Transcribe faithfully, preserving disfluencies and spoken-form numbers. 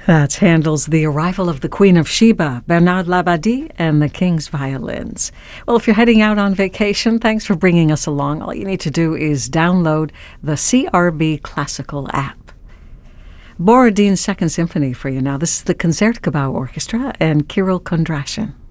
That's Handel's The Arrival of the Queen of Sheba, Bernard Labadie, and the King's Violins. Well, if you're heading out on vacation, thanks for bringing us along. All you need to do is download the C R B Classical app. Borodin's Second Symphony for you now. This is the Concertgebouw Orchestra and Kirill Kondrashin.